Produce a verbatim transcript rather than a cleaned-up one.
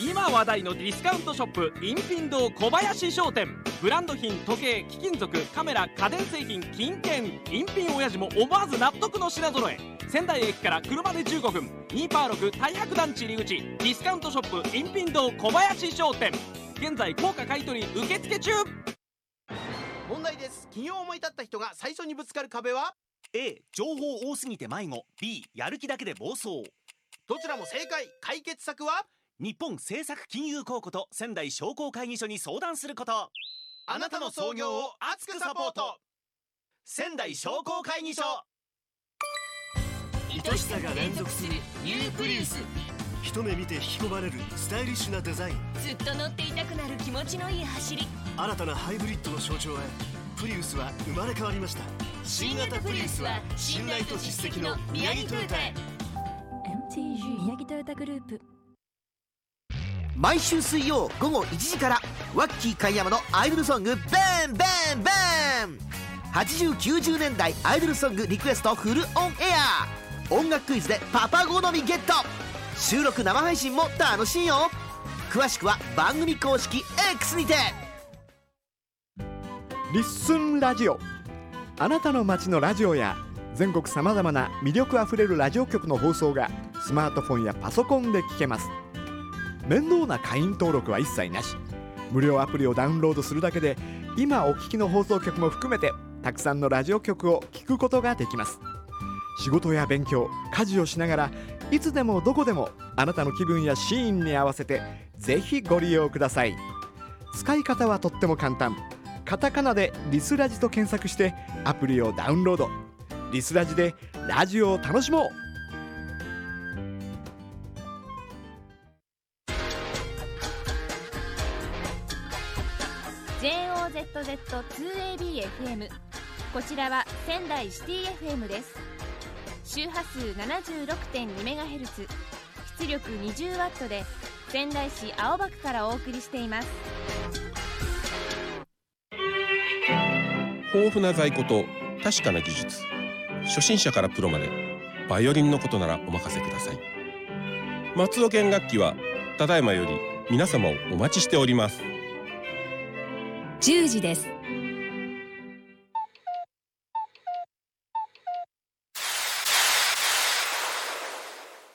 今話題のディスカウントショップインピン堂小林商店。ブランド品、時計、貴金属、カメラ、家電製品、金券、インピン親父も思わず納得の品揃え。仙台駅から車でじゅうごふん、にパーろく大白団地入り口、ディスカウントショップインピン堂小林商店。現在高価買取受付中。 問題です。起業を思い立った人が最初にぶつかる壁は A 情報多すぎて迷子、 B やる気だけで暴走。 どちらも正解。解決策は日本政策金融公庫と仙台商工会議所に相談すること。 あなたの創業を熱くサポート、 仙台商工会議所。 愛しさが連続するニュープリウス。 一目見て引き込まれるスタイリッシュなデザイン。 ずっと乗っていたくなる気持ちのいい走り。 新たなハイブリッドの象徴へ、プリウスは生まれ変わりました。 新型プリウスは信頼と実績の宮城トヨタへ。 エムティージー 宮城トヨタグループ。 毎週水曜午後いちじからワッキー貝山のアイドルソングベンベンベン。はちじゅうきゅうじゅうねんだいアイドルソングリクエストフルオンエア。音楽クイズでパパ好みゲット。収録生配信も楽しいよ。詳しくは番組公式 X にて。 リッスンラジオ。あなたの街のラジオや全国さまざまな魅力あふれるラジオ局の放送がスマートフォンやパソコンで聞けます。面倒な会員登録は一切なし。無料アプリをダウンロードするだけで今お聞きの放送局も含めてたくさんのラジオ局を聞くことができます。仕事や勉強、家事をしながらいつでもどこでもあなたの気分やシーンに合わせてぜひご利用ください。使い方はとっても簡単。カタカナでリスラジと検索してアプリをダウンロード。リスラジでラジオを楽しもう。 ジェイオーゼットゼットツーエービーエフエム。 こちらは仙台シティ エフエム です。周波数 ななじゅうろくてんにメガヘルツ、 出力 にじゅうワット で仙台市青葉区からお送りしています。 豊富な在庫と確かな技術、初心者からプロまでバイオリンのことならお任せください。松尾弦楽器はただいまより皆様をお待ちしております。 じゅうじです。